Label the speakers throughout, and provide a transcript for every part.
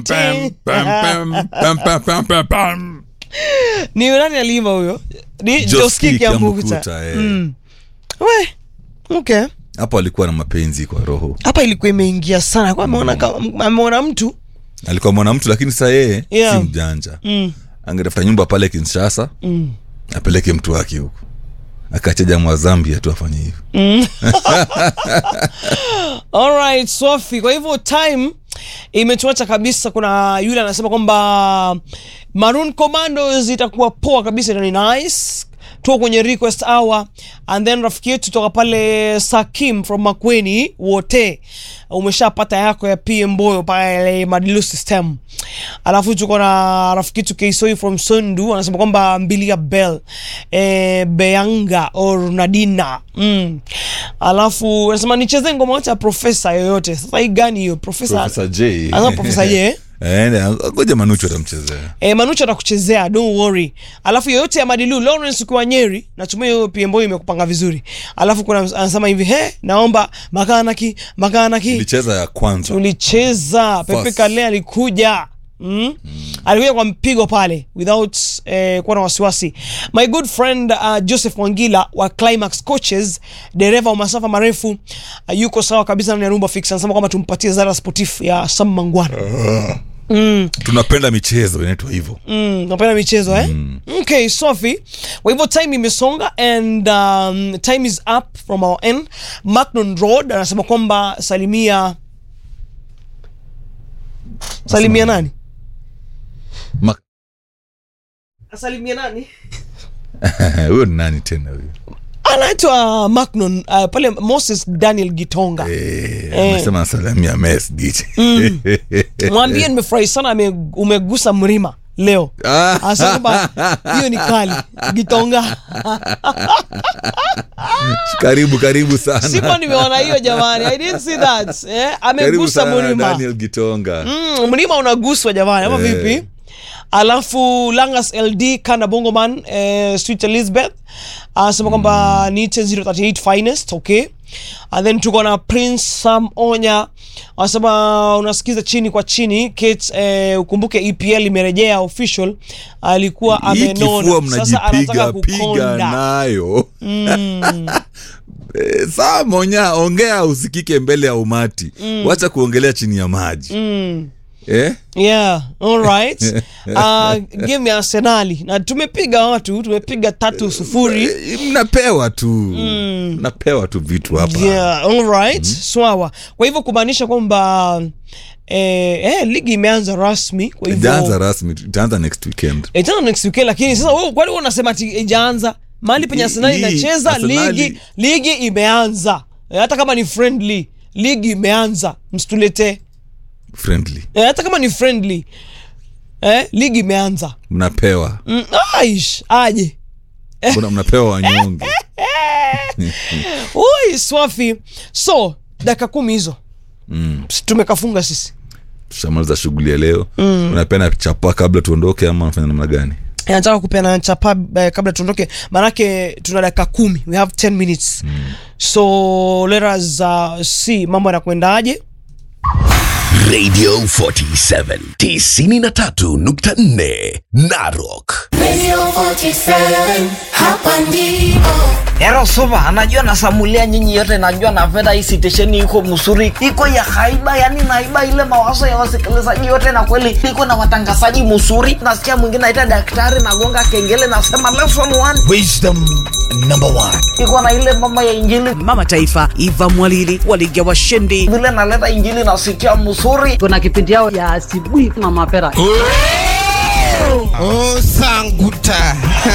Speaker 1: Ni nani aliimba huyo? Ni Joski Kiambukuta. We, okay.
Speaker 2: Hapo alikuwa na mapenzi kwa roho.
Speaker 1: Hapa ilikuwa imeingia sana kwa ameona mtu.
Speaker 2: Alikuwa ameona mtu lakini sasa yeye si mjanja. Angetafuta nyumba pale Kinshasa. Apeleke mtu wake huko. Akachaja mwa Zambia tu afanye hivyo.
Speaker 1: Alright, Sophie. Kwa hivyo time imetuacha kabisa. Kuna yule anasema kwamba Maroon Commandos itakuwa poa kabisa, ni nice. Tuko kwenye request hour. And then rafiki yetu toka pale Sakim from Makweni wote umeshapata yako ya PM Boyo pale Madilu System. Alafu tuko na rafiki yetu Keisoi from Sondu anasema kwamba Mbilia Bell Beyanga or Nadina. Alafu anasema nicheze ngoma acha Professor yoyote. Sasa hii gani hiyo? Professor
Speaker 2: J.
Speaker 1: Ana Professor J.
Speaker 2: Ngoja Manucho atamchezea.
Speaker 1: Manucho atakuchezea, don't worry. Alafu yoyote ya Madilu Lawrence kwa Nyeri, natumai hiyo PM Boy imekupanga vizuri. Alafu kuna anasema hivi, naomba makanaki.
Speaker 2: Tulicheza ya kwanza.
Speaker 1: Tulicheza Pepe Kale alikuja. Alikuja kwa mpigo pale without kuwa na wasiwasi. My good friend Joseph Wangila wa Climax Coaches, dereva wa masafa marefu, yuko sawa kabisa na Rumba Fix. Anasema kwamba tumpatie Zara Sportif ya Sam Mangwana.
Speaker 2: Tunapenda michezo inaitwa hivyo.
Speaker 1: Tunapenda michezo Okay, Sophie. Kwa hivyo time imesonga and time is up from our end. Macnon Road anasema kwamba salimia nani? Asalimia nani?
Speaker 2: Huyo ni nani tena huyo?
Speaker 1: Anaitwa Macnon pale Moses Daniel Gitonga.
Speaker 2: Anasema salamia Mes DJ.
Speaker 1: Mwambie nimefurahi sana umegusa mlima leo. Asema hiyo ni kali Gitonga.
Speaker 2: Karibu sana.
Speaker 1: Sipo nimeona hiyo jamani. I didn't see that. Amegusa mlima.
Speaker 2: Daniel Gitonga.
Speaker 1: Mlima unaguswa jamani. Ama vipi? Alafu Langas LD Kana Bongoman Sweet Elizabeth anasema kwamba niite 038 finest, okay. And then tuko na Prince Sam Onya anasema unasikiza chini kwa chini Kate, ukumbuke EPL imerejea official, alikuwa amenona sasa anataka kukonda
Speaker 2: nayo. Sam Onya ongea usikike mbele ya umati. Wacha kuongelea chini ya maji.
Speaker 1: Yeah, all right. Game ya Arsenal na tumepiga 3-0.
Speaker 2: Mnapewa tu vitu hapa.
Speaker 1: Yeah, all right. Sawa. Kwa hivyo kumaanisha kwamba ligi imeanza rasmi. Kwa hivyo
Speaker 2: itaanza next weekend.
Speaker 1: Lakini sasa wewe kwani unasema ati ijaanza? Mahali penye Arsenal inacheza ligi imeanza. Hata kama ni friendly, ligi imeanza. Msitulete
Speaker 2: friendly.
Speaker 1: Hata kama ni friendly. Ligi imeanza.
Speaker 2: Mnapewa.
Speaker 1: Aje.
Speaker 2: Kuna mnapewa wanyonge.
Speaker 1: Oi, Swafi. So, dakika 10 hizo. Tumekafunga sisi.
Speaker 2: Tushamaliza shughuli ya leo. Unapenda chapa kabla tuondoke ama unafanya namna gani?
Speaker 1: Nataka kupeana chapa kabla tuondoke. Manake tuna dakika 10. We have 10 minutes. So, let us see mambo yanakwendaje.
Speaker 3: Radio 47 93.4 Narok.
Speaker 4: Radio 47 hapa ndipo.
Speaker 5: Ero suba, anajua nasamulia nyinyi yote, najua na fedha hii sitesheni iko msuri, iko ya haiba, yani naiba ile mawazo ya wasikilizaji yote, na kweli iko na watangazaji msuri. Nasikia mwingine aita daktari na gonga kengele na sema lesson 1
Speaker 3: Wisdom number 1.
Speaker 5: Iko na ile mama ya injili,
Speaker 6: mama taifa Eva Mwalili waliga washindi,
Speaker 5: vile naleta injili na sikia msuri.
Speaker 7: Kuna kipindi yao ya asubuhi na mapera.
Speaker 3: Sanguta.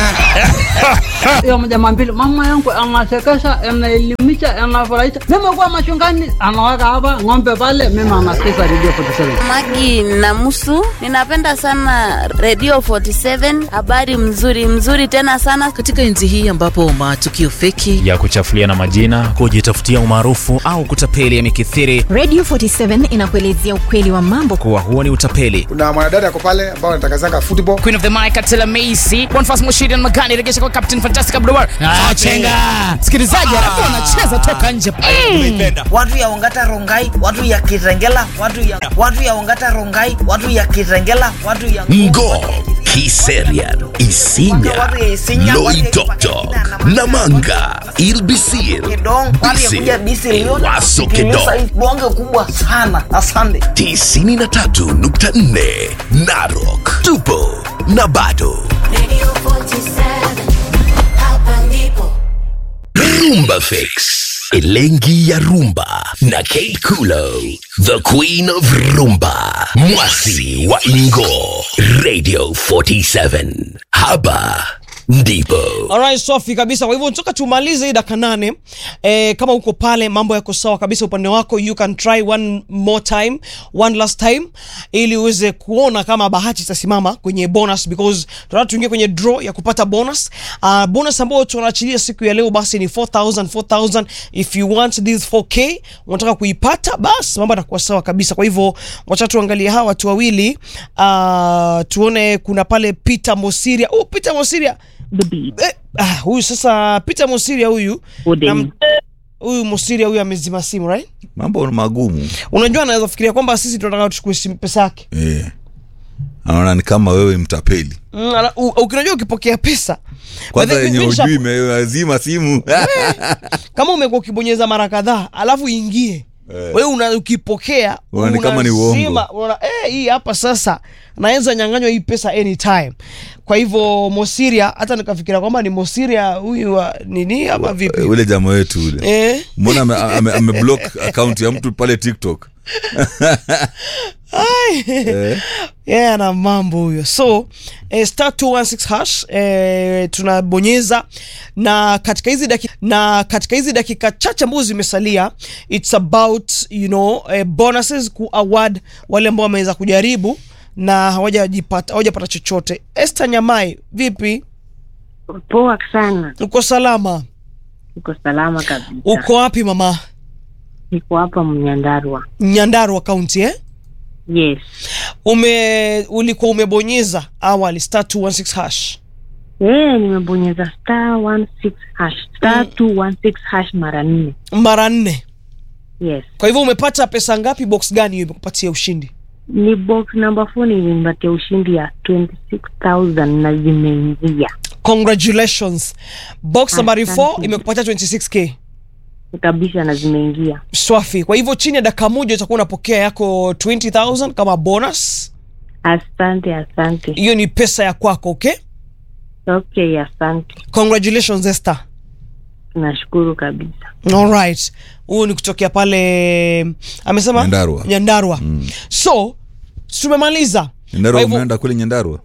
Speaker 7: Yo mjama mbili, mama yangu anasekesha, anaelimisha, anafurahisha. Mimi kwa machungani anaweka hapa ng'ombe pale, mimi anasikiza Radio 47.
Speaker 8: Magi na Musu, ninapenda sana Radio 47, habari mzuri tena sana
Speaker 6: katika nchi hii ambapo matukio feki
Speaker 9: ya kuchafulia na majina, kujitafutia umaarufu au kutapeli yamekithiri.
Speaker 10: Radio 47 inakuelezea ukweli wa mambo
Speaker 9: kuwa huo ni utapeli.
Speaker 11: Kuna mwanadada kwa pale ambao anatangazanga football.
Speaker 12: Queen of the Mic Atela Macy, One Fast Moshirian Magani regesha kwa Captain
Speaker 6: fantastic abdobar. Chenga. Sikilizaji alafu wanacheza toka nje.
Speaker 5: Watu ya Ongata Rongai, watu ya Kitengela, watu ya Ongata Rongai, watu ya Kitengela, watu ya
Speaker 3: Ngo, Kiserian, Isinya, Loitoktok, Namanga, Ilbisir,
Speaker 5: Kidong,
Speaker 3: Bisir, Waso Kedong.
Speaker 5: Bonge kubwa sana. Asante.
Speaker 3: 93.4 Narok. Tupo na bado.
Speaker 4: Radio 47 hapa ndipo.
Speaker 3: Rumba Fix. Elengi ya Rumba na Kate Kulo, the Queen of Rumba. Mwasi wa Ingo. Radio 47 hapa ndipo.
Speaker 1: Alright, Sophie kabisa. Kwa hivyo nataka tumalize dakika 8. Kama uko pale mambo yako sawa kabisa upande wako, you can try one more time, one last time, ili uweze kuona kama bahati itasimama kwenye bonus, because tunataka tuingie kwenye draw ya kupata bonus. Bonus ambayo tunaachilia siku ya leo basi ni 4000. If you want this 4K unataka kuipata, basi mambo yatakuwa sawa kabisa. Kwa hivyo wacha tuangalie hawa watu wawili. Tuone kuna pale Peter Mosiria. Peter Mosiria. Huyu sasa Peter Mosiria huyu Mosiria huyu amezima simu, right?
Speaker 2: Mambo magumu.
Speaker 1: Unajua anaweza fikiria kwamba sisi tunataka tuchukue pesa yake.
Speaker 2: Anaona ni kama wewe mtapeli.
Speaker 1: Ukijua ukipokea pesa
Speaker 2: kwanza yenye ujui imezima simu.
Speaker 1: Kama umekuwa ukibonyeza mara kadhaa alafu ingie. Wewe ukipokea
Speaker 2: unaona kama ni uongo.
Speaker 1: Unaona hii hapa sasa naweza nyang'anywa hii pesa anytime. Kwa hivyo Mosiria, hata nikafikiria kwamba ni Mosiria huyu nini ama vipi?
Speaker 2: Ule jamaa wetu ule. Mbona ameblock account ya mtu pale TikTok?
Speaker 1: Na mambo huyo. So star 216 tunabonyeza, na katika hizi dakika chache ambazo zimesalia, it's about bonuses ku award wale ambao wameweza kujaribu na hawajapata chochote. Esther Nyamai, vipi?
Speaker 11: Poa sana.
Speaker 1: Uko salama?
Speaker 11: Uko salama kabisa.
Speaker 1: Uko wapi mama?
Speaker 11: Niko hapa
Speaker 1: Nyandarua County
Speaker 11: Yes.
Speaker 1: Ulikuwa umebonyeza awali star 216 hash?
Speaker 11: Nimebonyeza star 16 hash. Star 216 hash mara 4.
Speaker 1: Mara 4?
Speaker 11: Yes.
Speaker 1: Kwa hivyo umepata pesa ngapi? Box gani hiyo imekupatia ushindi?
Speaker 11: Ni box number 4 imenipatia ushindi ya 26,000 na zimeingia.
Speaker 1: Congratulations. Box number 4 imekupatia 26k.
Speaker 11: Kabisa na zimeingia.
Speaker 1: Swafi. Kwa hivyo chini ya dakika moja utakuwa unapokea yako 20,000 kama bonus.
Speaker 11: Asante.
Speaker 1: Hiyo ni pesa ya kwako, okay?
Speaker 11: Okay, asante.
Speaker 1: Congratulations Esther.
Speaker 11: Nashukuru kabisa.
Speaker 1: All right. Huyu ni kutokea pale amesema Nyandarua. So tumemaliza.
Speaker 2: Nyandarua umeenda kule Nyandarua?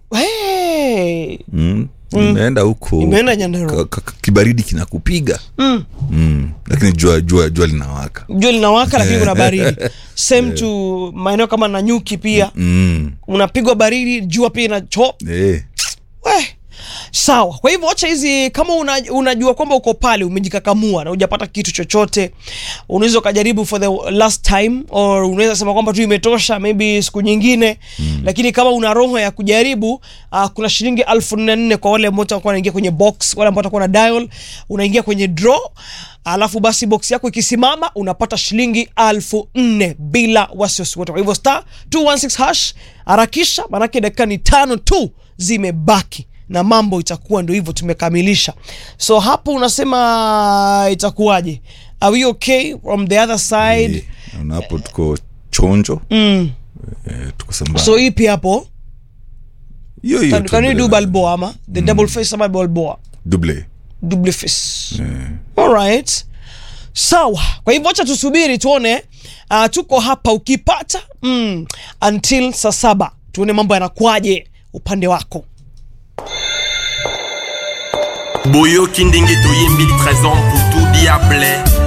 Speaker 2: Nimeenda huko.
Speaker 1: Nimeenda Nyandarua.
Speaker 2: Kibaridi kinakupiga. Lakini jua linawaka.
Speaker 1: Jua linawaka lakini kuna baridi. Same to maeneo kama Nanyuki pia. Unapigwa baridi, jua pia inacho. Sawa. Kwa hivyo acha hizi, kama unajua kwamba uko pale umejikakamua na hujapata kitu chochote, unaweza kujaribu for the last time, or unaweza sema kwamba tu imetosha, maybe siku nyingine. Lakini kama una roho ya kujaribu, kuna shilingi 1400 kwa wale ambao watakuwa wanaingia kwenye box, wale ambao watakuwa na dial, unaingia kwenye draw. Alafu basi box yako ikisimama unapata shilingi 1400 bila wasiwasi wote. Kwa hivyo star 216 hash, harakisha maana dakika ni 5 tu zimebaki na mambo itakuwa ndio hivyo, tumekamilisha. So hapo unasema itakuwaje? Are we okay from the other side?
Speaker 2: Na hapo tuko chonjo. Tuko sambamba.
Speaker 1: So ipi hapo?
Speaker 2: Hiyo
Speaker 1: can you do Balboa ama the double face ama Balboa? Double face. All right. Sawa. Kwa hivyo acha tusubiri tuone. Tuko hapa ukipata until saa 7 tuone mambo yanakuaje upande wako.
Speaker 12: Boyo Kindingi Toyembili 13 ans pour tout diable.